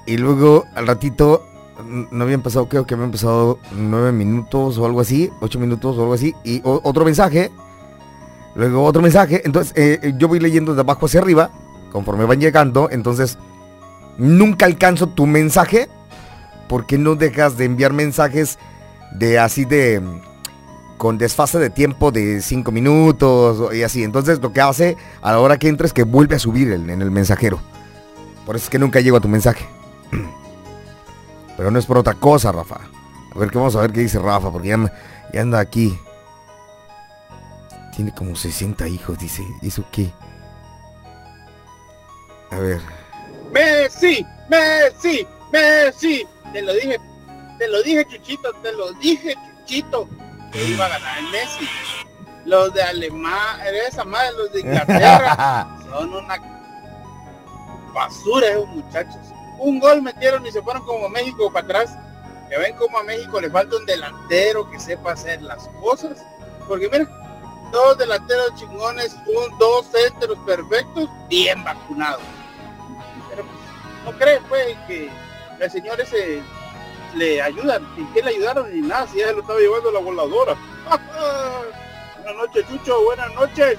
Y luego al ratito no habían pasado, creo que habían pasado 9 minutos o algo así, 8 minutos o algo así, y otro mensaje, luego otro mensaje. Entonces yo voy leyendo de abajo hacia arriba, conforme van llegando. Entonces nunca alcanzo tu mensaje, porque no dejas de enviar mensajes de así de con desfase de tiempo de 5 minutos y así. Entonces lo que hace a la hora que entra es que vuelve a subir en el mensajero. Por eso es que nunca llego a tu mensaje. Pero no es por otra cosa, Rafa. A ver, vamos a ver qué dice Rafa, porque ya anda aquí. Tiene como 60 hijos, dice. ¿Eso qué? A ver. Messi, Messi, Messi. Te lo dije, Chuchito, que iba a ganar el Messi. Los de Alemania, esa madre, los de Inglaterra, son una basura esos muchachos. Un gol metieron y se fueron como México para atrás. Que ven como a México le falta un delantero que sepa hacer las cosas. Porque mira, 2 delanteros chingones, 2 centros perfectos, bien vacunados. Pero pues, no creen pues que los señores le ayudan. ¿Y qué le ayudaron? Ni nada, si ya se lo estaba llevando la voladora. Buenas noches, Chucho, buenas noches.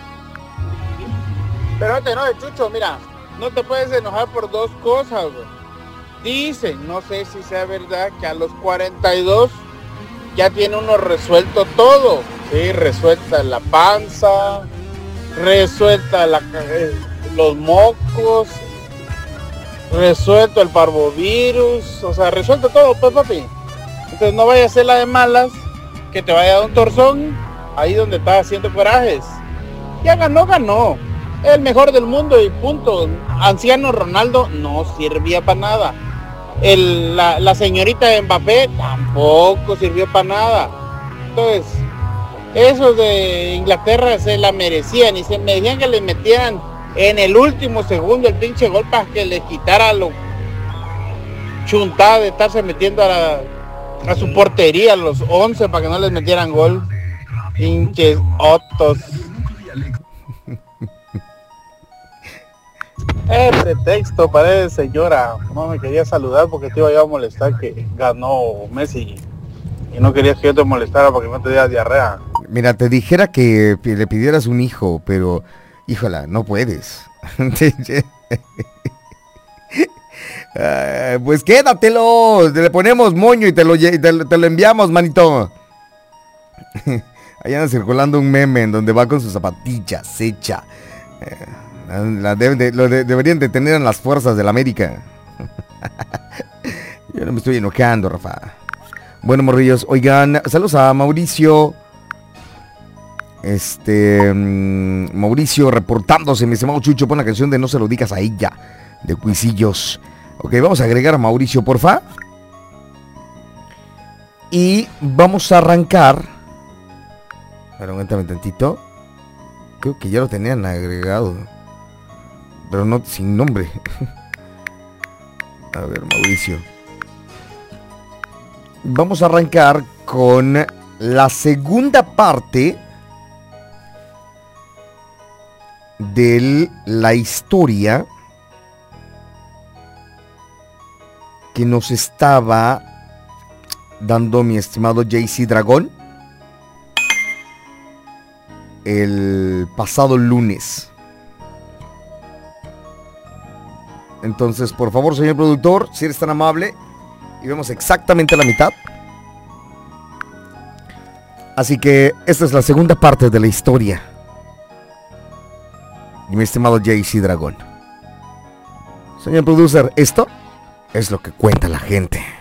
Pero antes no, Chucho, mira, no te puedes enojar por 2 cosas, güey. Dicen, no sé si sea verdad, que a los 42 ya tiene uno resuelto todo. Sí, resuelta la panza, resuelta los mocos, resuelto el parvovirus, o sea, resuelto todo, pues, papi. Entonces no vaya a ser la de malas, que te vaya a dar un torzón ahí donde estás haciendo corajes. Ya ganó. El mejor del mundo y punto. Anciano Ronaldo no servía para nada. La señorita de Mbappé tampoco sirvió para nada. Entonces, esos de Inglaterra se la merecían y se merecían que les metieran en el último segundo el pinche gol para que les quitara lo chuntada de estarse metiendo a su portería, los 11, para que no les metieran gol. Pinches otos. Pretexto, parece, señora. No me quería saludar porque te iba a molestar que ganó Messi. Y no querías que yo te molestara porque no te diera diarrea. Mira, te dijera que le pidieras un hijo, pero, híjola, no puedes. Pues quédatelo, le ponemos moño y te lo enviamos, manito. Ahí anda circulando un meme en donde va con sus zapatillas hecha. Deberían de tener en las fuerzas de la América. Yo no me estoy enojando, Rafa. Bueno, morrillos, oigan, saludos a Mauricio. Mauricio reportándose, mi estimado Chucho, pon la canción de No se lo digas a ella, de Cuisillos. Ok, vamos a agregar a Mauricio, porfa. Y vamos a arrancar. Pero aguántame tantito. Creo que ya lo tenían agregado, pero no sin nombre. A ver, Mauricio. Vamos a arrancar con la segunda parte de la historia que nos estaba dando mi estimado JC Dragón el pasado lunes. Entonces, por favor, señor productor, si eres tan amable, y vemos exactamente la mitad. Así que esta es la segunda parte de la historia de mi estimado JC Dragón. Señor producer, esto es lo que cuenta la gente.